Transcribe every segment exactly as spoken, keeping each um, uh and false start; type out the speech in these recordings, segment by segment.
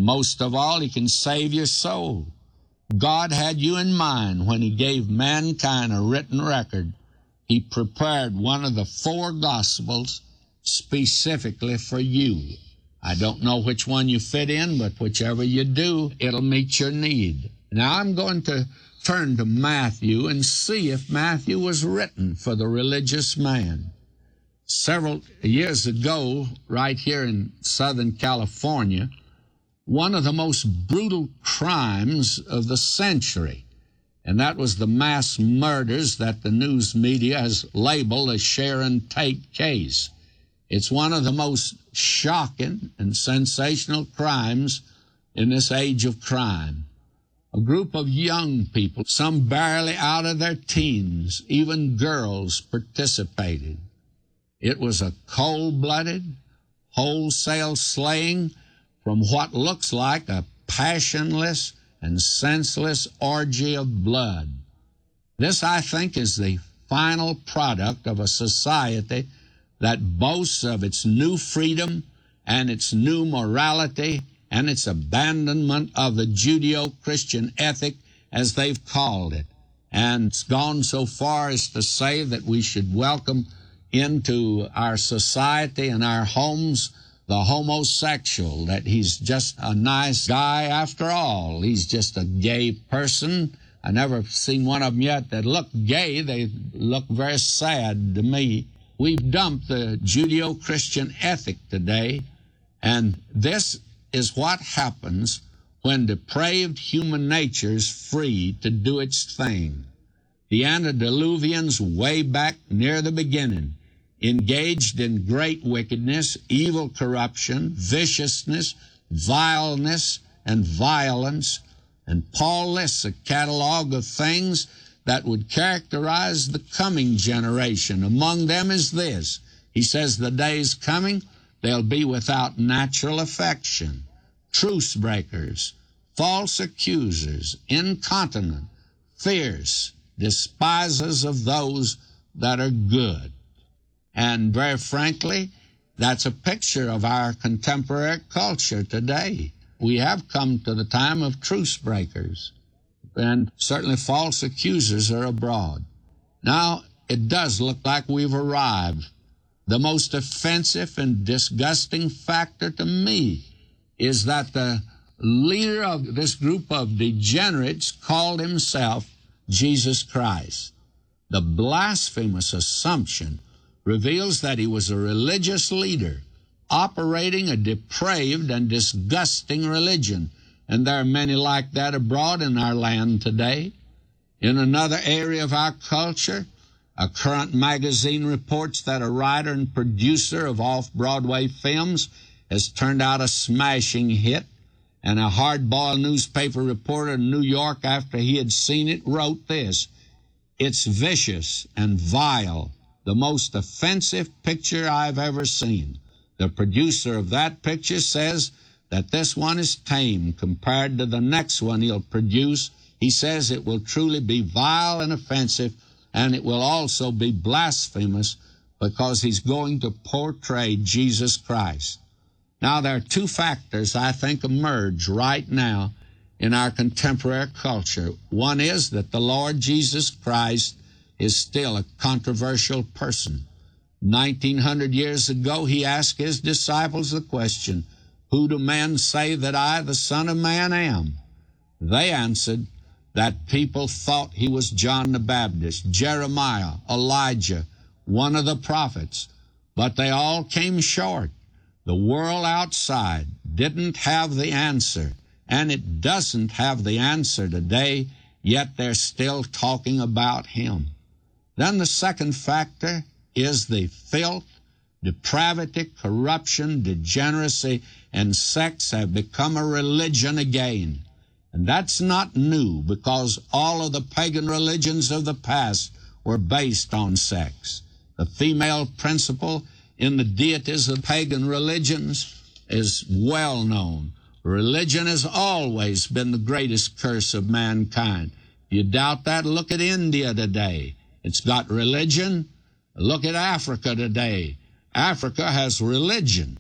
Most of all, he can save your soul. God had you in mind when he gave mankind a written record. He prepared one of the four Gospels specifically for you. I don't know which one you fit in, but whichever you do, it'll meet your need. Now I'm going to turn to Matthew and see if Matthew was written for the religious man. Several years ago, right here in Southern California, one of the most brutal crimes of the century, and that was the mass murders that the news media has labeled a Sharon Tate case. It's one of the most shocking and sensational crimes in this age of crime. A group of young people, some barely out of their teens, even girls, participated. It was a cold-blooded, wholesale slaying from what looks like a passionless and senseless orgy of blood. This, I think, is the final product of a society that boasts of its new freedom and its new morality and its abandonment of the Judeo-Christian ethic, as they've called it. And it's gone so far as to say that we should welcome into our society and our homes the homosexual, that he's just a nice guy after all. He's just a gay person. I never seen one of them yet that look gay. They look very sad to me. We've dumped the Judeo-Christian ethic today, and this is what happens when depraved human nature is free to do its thing. The antediluvians way back near the beginning engaged in great wickedness, evil corruption, viciousness, vileness, and violence. And Paul lists a catalog of things that would characterize the coming generation. Among them is this. He says, the day's coming, they'll be without natural affection, truce breakers, false accusers, incontinent, fierce, despisers of those that are good. And very frankly, that's a picture of our contemporary culture today. We have come to the time of truce breakers, and certainly false accusers are abroad. Now, it does look like we've arrived. The most offensive and disgusting factor to me is that the leader of this group of degenerates called himself Jesus Christ. The blasphemous assumption reveals that he was a religious leader operating a depraved and disgusting religion, and there are many like that abroad in our land today. In another area of our culture, a current magazine reports that a writer and producer of off-Broadway films has turned out a smashing hit, and a hard-boiled newspaper reporter in New York, after he had seen it, wrote this: "It's vicious and vile, the most offensive picture I've ever seen." The producer of that picture says that this one is tame compared to the next one he'll produce. He says it will truly be vile and offensive, and it will also be blasphemous because he's going to portray Jesus Christ. Now, there are two factors I think emerge right now in our contemporary culture. One is that the Lord Jesus Christ is still a controversial person. Nineteen hundred years ago, he asked his disciples the question, "Who do men say that I, the Son of Man, am?" They answered that people thought he was John the Baptist, Jeremiah, Elijah, one of the prophets, but they all came short. The world outside didn't have the answer, and it doesn't have the answer today, yet they're still talking about him. Then the second factor is the filth, depravity, corruption, degeneracy, and sex have become a religion again. And that's not new, because all of the pagan religions of the past were based on sex. The female principle in the deities of pagan religions is well known. Religion has always been the greatest curse of mankind. If you doubt that, look at India today. It's got religion. Look at Africa today. Africa has religion.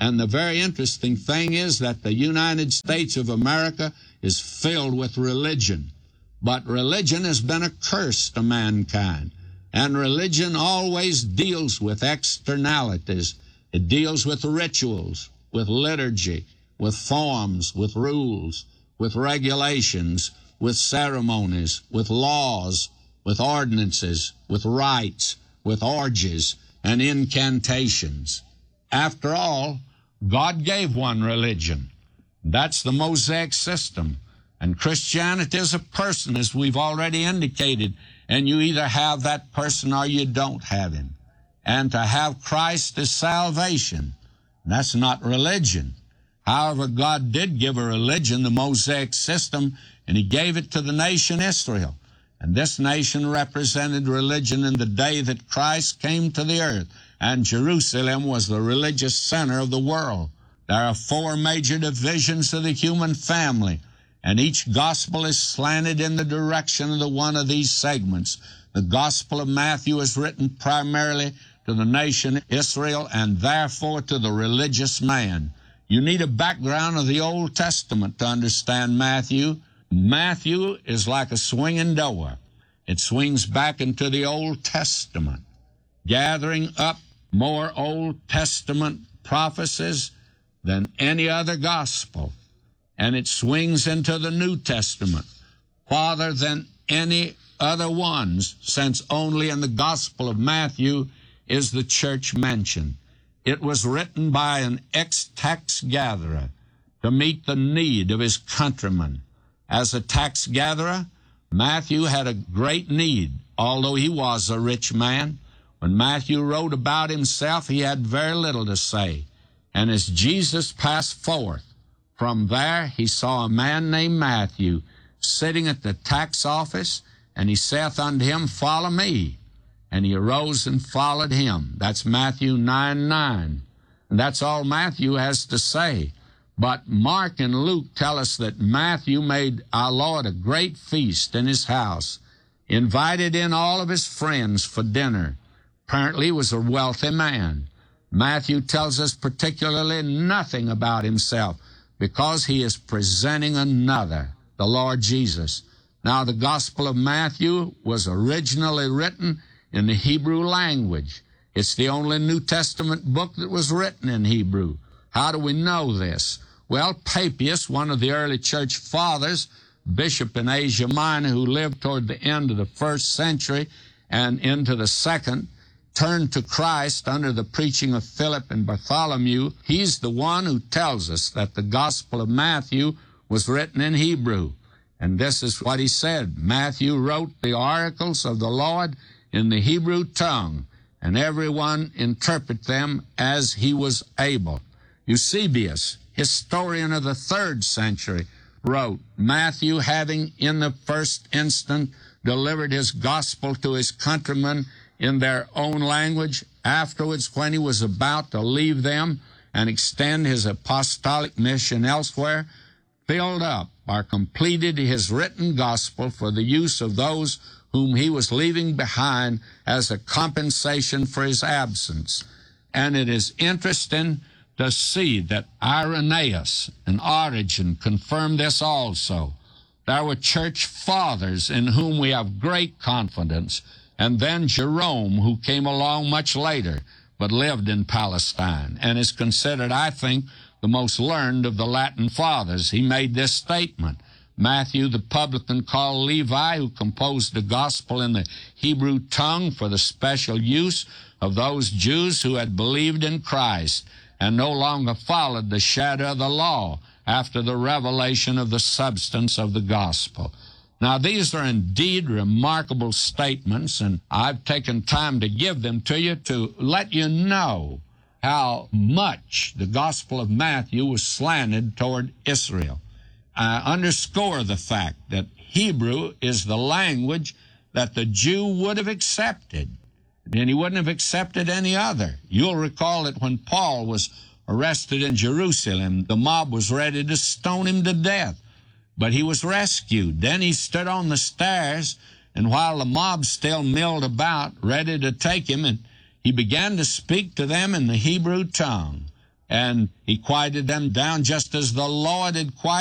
And the very interesting thing is that the United States of America is filled with religion. But religion has been a curse to mankind. And religion always deals with externalities. It deals with rituals, with liturgy, with forms, with rules, with regulations, with ceremonies, with laws, with ordinances, with rites, with orgies, and incantations. After all, God gave one religion. That's the Mosaic system. And Christianity is a person, as we've already indicated, and you either have that person or you don't have him. And to have Christ is salvation. That's not religion. However, God did give a religion, the Mosaic system, and he gave it to the nation Israel. And this nation represented religion in the day that Christ came to the earth, and Jerusalem was the religious center of the world. There are four major divisions of the human family, and each gospel is slanted in the direction of the one of these segments. The Gospel of Matthew is written primarily to the nation Israel and therefore to the religious man. You need a background of the Old Testament to understand Matthew. Matthew is like a swinging door. It swings back into the Old Testament, gathering up more Old Testament prophecies than any other gospel. And it swings into the New Testament farther than any other ones, since only in the Gospel of Matthew is the church mentioned. It was written by an ex-tax gatherer to meet the need of his countrymen. As a tax gatherer, Matthew had a great need, although he was a rich man. When Matthew wrote about himself, he had very little to say. And as Jesus passed forth, from there he saw a man named Matthew sitting at the tax office, and he saith unto him, Follow me. And he arose and followed him. That's Matthew nine nine. And that's all Matthew has to say. But Mark and Luke tell us that Matthew made our Lord a great feast in his house, invited in all of his friends for dinner. Apparently he was a wealthy man. Matthew tells us particularly nothing about himself because he is presenting another, the Lord Jesus. Now, the Gospel of Matthew was originally written in the Hebrew language. It's the only New Testament book that was written in Hebrew. How do we know this? Well, Papias, one of the early church fathers, bishop in Asia Minor who lived toward the end of the first century and into the second, turned to Christ under the preaching of Philip and Bartholomew. He's the one who tells us that the Gospel of Matthew was written in Hebrew. And this is what he said. Matthew wrote the oracles of the Lord in the Hebrew tongue, and everyone interpret them as he was able. Eusebius, historian of the third century, wrote, Matthew, having in the first instant delivered his gospel to his countrymen in their own language, afterwards, when he was about to leave them and extend his apostolic mission elsewhere, filled up or completed his written gospel for the use of those whom he was leaving behind as a compensation for his absence. And it is interesting to see that Irenaeus and Origen confirm this also. There were church fathers in whom we have great confidence, and then Jerome, who came along much later, but lived in Palestine, and is considered, I think, the most learned of the Latin fathers. He made this statement. Matthew, the publican called Levi, who composed the gospel in the Hebrew tongue for the special use of those Jews who had believed in Christ and no longer followed the shadow of the law after the revelation of the substance of the gospel. Now, these are indeed remarkable statements, and I've taken time to give them to you to let you know how much the Gospel of Matthew was slanted toward Israel. I underscore the fact that Hebrew is the language that the Jew would have accepted, and he wouldn't have accepted any other. You'll recall that when Paul was arrested in Jerusalem, the mob was ready to stone him to death. But he was rescued. Then he stood on the stairs, and while the mob still milled about, ready to take him, and he began to speak to them in the Hebrew tongue. and he quieted them down just as the Lord had quieted